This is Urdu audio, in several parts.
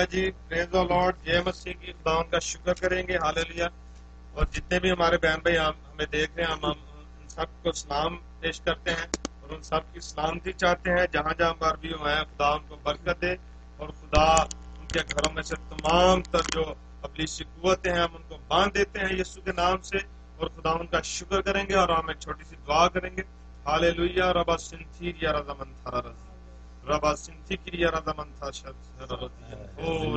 جی پریز دی لارڈ، جے مسیح کی خداوند کا شکر کریں گے، ہاللیلویہ۔ اور جتنے بھی ہمارے بہن بھائی ہمیں دیکھ رہے ہیں، ہم ان سب کو سلام پیش کرتے ہیں اور ان سب کی سلامتی چاہتے ہیں جہاں جہاں پر بھی وہ ہیں۔ خدا ان کو برکت دے اور خدا ان کے گھروں میں سے تمام تر جو ابلیسی قوتیں ہیں ہم ان کو باندھ دیتے ہیں یسوع کے نام سے، اور خدا ان کا شکر کریں گے اور ہم ایک چھوٹی سی دعا کریں گے۔ ہاللیلویہ۔ ربا سنتھیر یا رضا من تھارا رضی ربا سنتھی یا رضا من تھا شد اور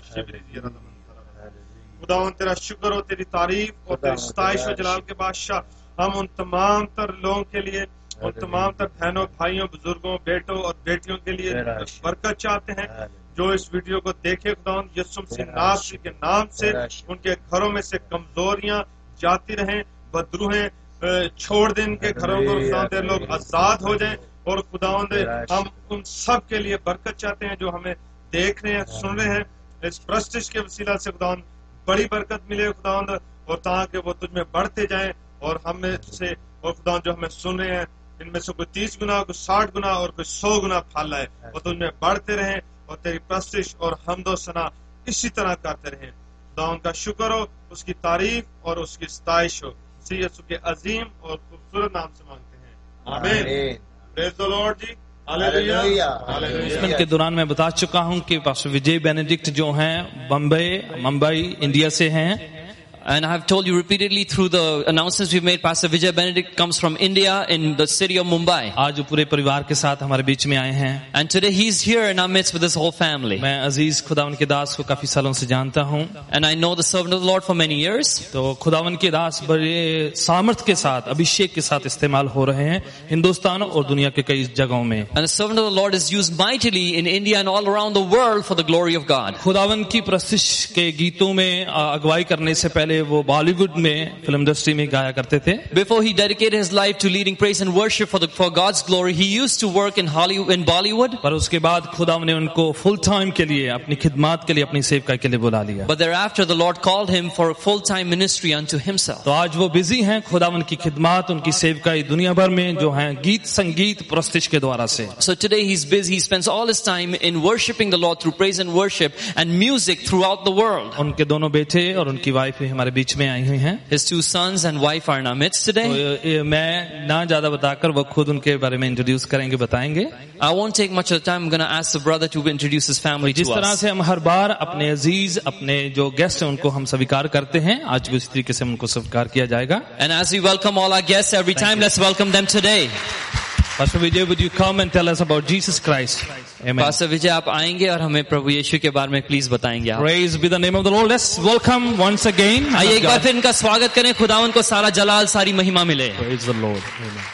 خداوند تیرا شکر ہو، تیری تعریف اور تیری ستائش و جلال کے بادشاہ۔ ہم ان تمام تر لوگوں کے لیے، ان تمام تر بہنوں بھائیوں بزرگوں بیٹوں اور بیٹیوں کے لیے برکت چاہتے ہیں جو اس ویڈیو کو دیکھے۔ خداوند یسوع مسیح ناصری کے نام سے ان کے گھروں میں سے کمزوریاں جاتی رہیں، بدروہیں چھوڑ دیں ان کے گھروں کو، خداوند لوگ آزاد ہو جائیں۔ اور خداوند ہم ان سب کے لیے برکت چاہتے ہیں جو ہمیں دیکھ رہے ہیں، سن رہے ہیں۔ اس پرستش کے وسیلہ سے خداوند بڑی برکت ملے خداوند، اور تاکہ وہ تجھ میں بڑھتے جائیں، اور ہم میں سے اور خداوند جو ہمیں سن رہے ہیں ان میں سے کوئی 30 گنا، کوئی 60 گنا اور کوئی 100 گنا پھل لائے، اور تجھ میں بڑھتے رہیں اور تیری پرستش اور حمد و ثنا اسی طرح کرتے رہیں۔ خداوند کا شکر ہو، اس کی تعریف اور اس کی ستائش ہو، اسی یسوع کے عظیم اور خوبصورت نام سے مانگتے ہیں، آمین۔ پریز دی لارڈ جی، اس کے دوران میں بتا چکا ہوں کہ پاسٹر وجے بینیڈکٹ جو ہیں ممبئی انڈیا سے ہیں. And I have told you repeatedly through the announcements we've made, Pastor Vijay Benedict comes from India in the city of Mumbai. آج وہ پورے پریوار کے ساتھ ہمارے بیچ میں آئے ہیں. And today he's here in our midst with his whole family. میں عزیز خداوند کے داس کو کافی سالوں سے جانتا ہوں. And I know the servant of the Lord for many years. تو خداوند کے داس بڑے سامرتھ کے ساتھ، ابھیشیک کے ساتھ استعمال ہو رہے ہیں ہندوستان اور دنیا کے کئی جگہوں میں. And the servant of the Lord is used mightily in India and all around the world for the glory of God. خداوند کی پرستش کے گیتوں میں اگوائی کرنے سے پہلے وہ بالی ووڈ میں فلم انڈسٹری میں گایا کرتے تھے. Before he dedicated his life to leading praise and worship for God's glory, he used to work in Hollywood, in Bollywood. پر اس کے بعد خداوند نے ان کو فل ٹائم کے لیے، اپنی خدمات کے لیے، اپنی سیوکائی کے لیے بلا لیا. But thereafter the Lord called him for a full-time ministry unto himself. تو آج وہ بزی ہیں خداوند کی خدمات، ان کی سیوکائی دنیا بھر میں جو ہیں گیت سنگیت پرستش کے دوارا سے. So today he's busy. He spends all his time in worshiping the Lord through praise and worship and music throughout the world. ان کے دونوں بیٹے اور ان کی وائف بھی ہمارے بیچ میں آئی ہوئی ہیں. His 2 sons and wife are in our midst today. تو میں نہ زیادہ بتا کر وہ خود ان کے بارے میں انٹروڈیوس کریں گے، بتائیں گے. I won't take much of the time. I'm going to ask the brother to introduce his family to جس طرح us. سے ہم ہر بار اپنے عزیز، اپنے جو گیسٹ ہیں ان کو ہم سویکار کرتے ہیں، آج بھی اس طریقے سے ہم ان کو سویکار کیا جائے گا. And as we welcome all our guests every time, let's welcome them today. Pastor Vijay, would you come and tell us about Jesus Christ? Amen. Pastor Vijay آپ آئیں گے اور ہمیں پربھو یشو کے بارے میں پلیز بتائیں گے آپ. Praise be the name of the Lord. Let's welcome once again. آئیے ایک بار پھر ان کا سواگت کریں. خداوند کو سارا جلال، ساری مہمہ ملے. Praise the Lord. Amen.